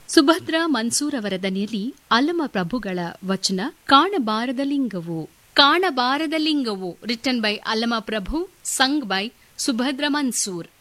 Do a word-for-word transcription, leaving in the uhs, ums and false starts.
ಸುಭದ್ರಾ ಮನ್ಸೂರ್ ಅವರ ದನಿಯಲ್ಲಿ ಅಲ್ಲಮ ಪ್ರಭುಗಳ ವಚನ ಕಾಣಬಾರದ ಲಿಂಗವು. ಕಾಣಬಾರದ ಲಿಂಗವು written by Allama Prabhu, sung by Subhadra Mansoor.